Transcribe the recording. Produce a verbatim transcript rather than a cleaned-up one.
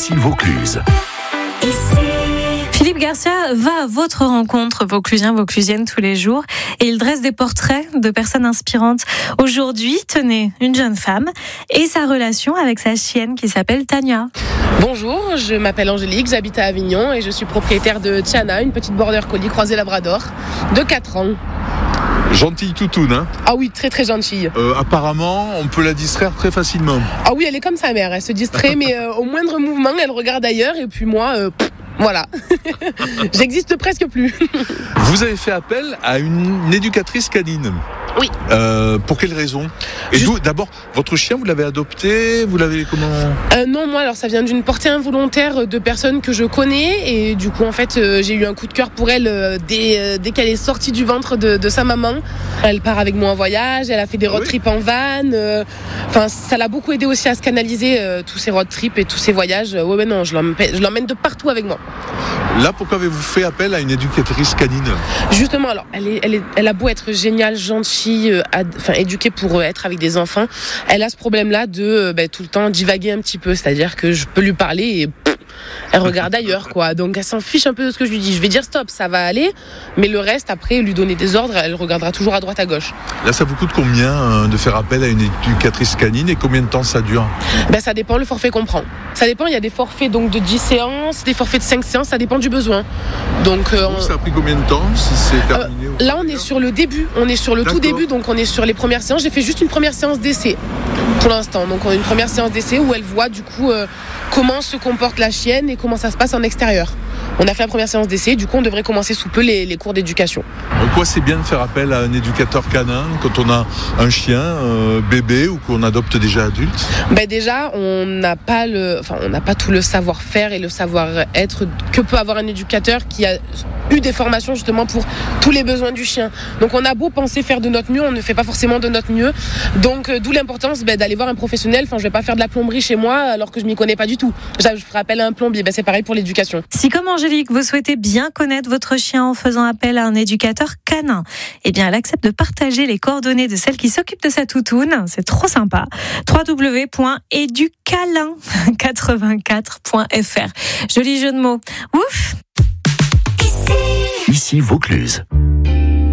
Ici Vaucluse. Philippe Garcia va à votre rencontre, Vauclusiens, Vauclusiennes, tous les jours, et il dresse des portraits de personnes inspirantes. Aujourd'hui, tenez, une jeune femme et sa relation avec sa chienne qui s'appelle Tania. Bonjour, je m'appelle Angélique, j'habite à Avignon et je suis propriétaire de Tiana, une petite border collie croisée labrador de quatre ans. Gentille toutoune, hein ? Ah oui, très très gentille. Euh, apparemment, on peut la distraire très facilement. Ah oui, elle est comme sa mère, elle se distrait, mais euh, au moindre mouvement, elle regarde ailleurs et puis moi, euh, pff, voilà, j'existe presque plus. Vous avez fait appel à une éducatrice canine. Oui. Euh, pour quelle raison ? Et Juste... d'où, d'abord, votre chien, vous l'avez adopté ? Vous l'avez comment ? euh, Non, moi, alors ça vient d'une portée involontaire de personnes que je connais. Et du coup, en fait, euh, j'ai eu un coup de cœur pour elle euh, dès, euh, dès qu'elle est sortie du ventre de, de sa maman. Elle part avec moi en voyage, elle a fait des road trips en van. Euh, enfin, ça l'a beaucoup aidé aussi à se canaliser, euh, tous ces road trips et tous ces voyages. Ouais, ouais, non, je l'emmène, je l'emmène de partout avec moi. Là, pourquoi avez-vous fait appel à une éducatrice canine ? Justement, alors, elle, est, elle, est, elle a beau être géniale, gentille, euh, ad, enfin, éduquée pour euh, être avec des enfants, elle a ce problème-là de euh, bah, tout le temps divaguer un petit peu. C'est-à-dire que je peux lui parler et pff, elle regarde ailleurs, quoi. Donc, elle s'en fiche un peu de ce que je lui dis. Je vais dire stop, ça va aller, mais le reste, après, lui donner des ordres, elle regardera toujours à droite, à gauche. Là, ça vous coûte combien euh, de faire appel à une éducatrice canine et combien de temps ça dure ? Ben, ça dépend, le forfait qu'on prend. Ça dépend, il y a des forfaits donc, de dix séances, des forfaits de cinq séances, ça dépend du besoin. Donc, euh, on... Ça a pris combien de temps si c'est terminé euh, Là, on est sur le début, on est sur le D'accord. tout début, donc on est sur les premières séances. J'ai fait juste une première séance d'essai pour l'instant. Donc, on a une première séance d'essai où elle voit du coup euh, comment se comporte la chienne et comment ça se passe en extérieur. On a fait la première séance d'essai, du coup on devrait commencer sous peu les, les cours d'éducation. En quoi c'est bien de faire appel à un éducateur canin quand on a un chien euh, bébé ou qu'on adopte déjà adulte ? Ben déjà on n'a pas le, enfin on n'a pas tout le savoir-faire et le savoir-être que peut avoir un éducateur qui a eu des formations justement pour tous les besoins du chien. Donc on a beau penser faire de notre mieux, on ne fait pas forcément de notre mieux. Donc euh, d'où l'importance ben, d'aller voir un professionnel. Enfin je vais pas faire de la plomberie chez moi alors que je m'y connais pas du tout. Je ferai appel à un plombier. Ben, c'est pareil pour l'éducation. Si comme Angélique, vous souhaitez bien connaître votre chien en faisant appel à un éducateur canin, eh bien, elle accepte de partager les coordonnées de celle qui s'occupe de sa toutoune. C'est trop sympa. w w w point educalin quatre-vingt-quatre point f r. Joli jeu de mots. Ouf! Ici Vaucluse.